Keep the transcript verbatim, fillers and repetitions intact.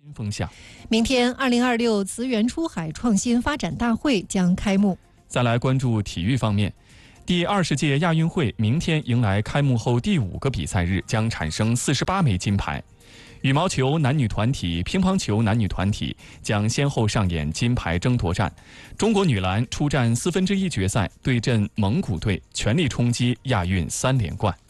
风向。 明天，二零二六资源出海创新发展大会将开幕。 再来关注体育方面，第二十届亚运会明天迎来开幕后第五个比赛日，将产生四十八枚金牌。羽毛球男女团体、乒乓球男女团体将先后上演金牌争夺战。中国女篮出战四分之一决赛，对阵蒙古队，全力冲击亚运三连冠。